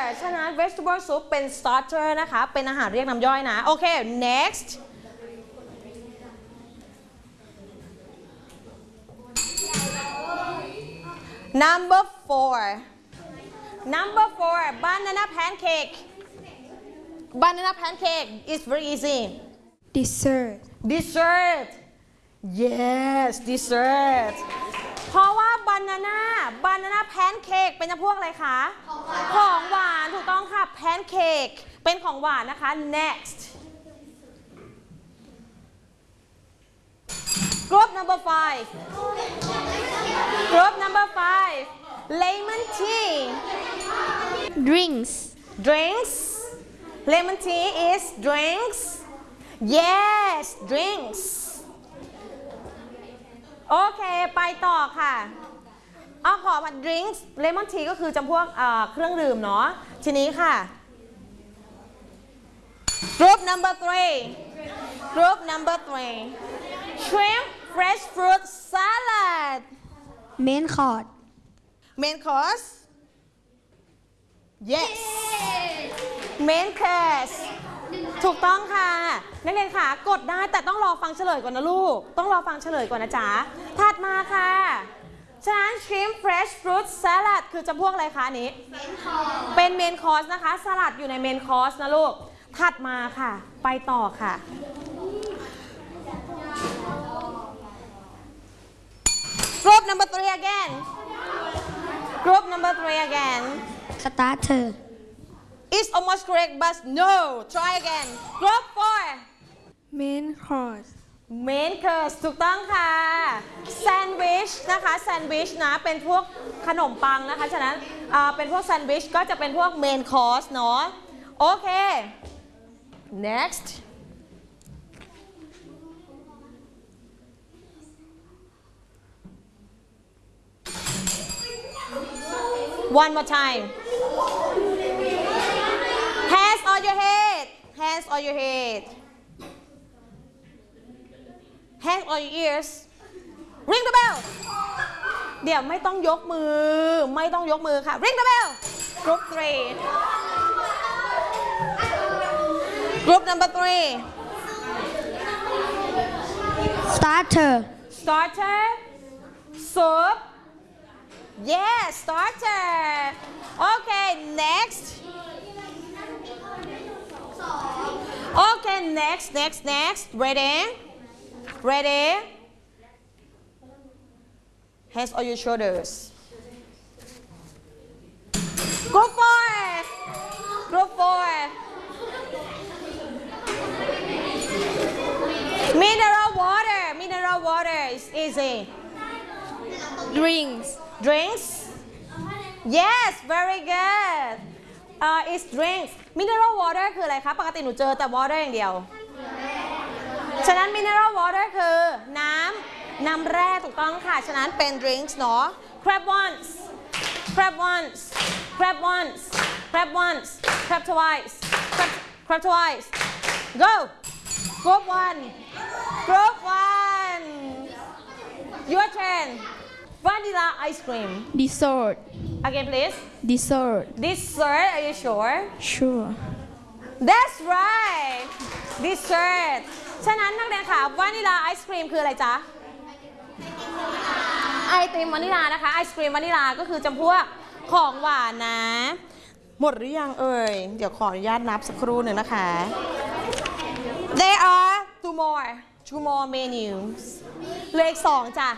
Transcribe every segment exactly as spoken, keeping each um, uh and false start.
ฉะนั้น vegetable soup เป็น starter นะคะเป็นอาหารเรียกน้ำย่อยนะโอเค next number four number four banana pancake banana pancake is very easy dessert dessert yes dessert เพราะว่า banana banana pancake เป็นพวกอะไรคะของหวานถูกต้องค่ะ pancake เป็นของหวานนะคะ next group number five group number five lemon tea drinks drinks lemon tea is drinks yes drinks โอเคไปต่อค่ะเอาขอมา drinks lemon tea ก็คือจำพวกเครื่องดื่มเนาะทีนี้ค่ะ group number three group number three shrimp fresh fruit salad main course main course yes main course ถูกต้องค่ะนักเรียนค่ะกดได้แต่ต้องรอฟังเฉลยก่อนนะลูกต้องรอฟังเฉลยก่อนนะจ๊ะถัดมาค่ะฉะนั้น shrimp fresh fruit salad คือจำพวกอะไรคะนี้เป็น main course นะคะสลัดอยู่ใน main course นะลูกถัดมาค่ะไปต่อค่ะ group number three again group number three again starter it's almost correct but no try again group four main course main course ถูกต้องค่ะ sandwich นะคะ sandwich นะเป็นพวกขนมปังนะคะฉะนั้นเป็นพวก sandwich ก็จะเป็นพวก main course เนาะโอเค next one more time hands on your head hands on your head hands on your ears ring the bell เดี๋ยวไม่ต้องยกมือไม่ต้องยกมือค่ะ ring the bell group three group number three starter starter soup yes starter okay next okay next next next ready ready hands on your shoulders group four group four mineral water mineral water is easy drinks drinks yes very good uh, it's drinks mineral water คืออะไรคะปกติหนูเจอแต่ water อย่างเดียวฉะนั้น mineral water คือน้ำน้ำแร่ถูกต้องค่ะฉะนั้นเป็น drinks เนาะ grab once grab once grab once grab once grab twice grab, grab twice go group one group one your turn vanilla ice cream dessert again please dessert dessert are you sure sure that's right dessert ฉะนั้นนักเรียนค่ะวานิลาไอศครีมคืออะไรจ๊ะไอติมวานิลานะคะไอศครีมวานิลาก็คือจำพวกของหวานนะหมดหรือยังเอ่ยเดี๋ยวขออนุญาตนับสักครู่หนึ่งนะคะ there are two more two more menus เหลืออีกสองจ้ะ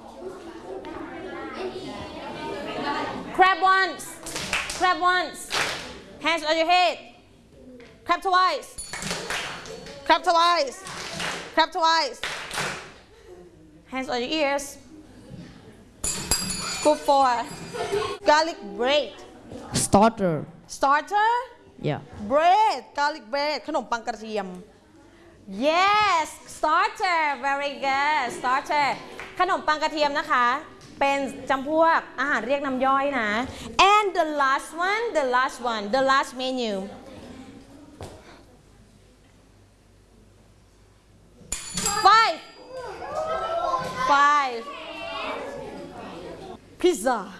grab once grab once hands on your head grab twice grab twice grab twice hands on your ears go for garlic bread starter starter yeah bread garlic bread ขนมปังกระเทียม yes starter very good starter ขนมปังกระเทียมนะคะเป็นจำพวกอาหารเรียกน้ำย่อยนะ and the last one the last one the last menu five five pizza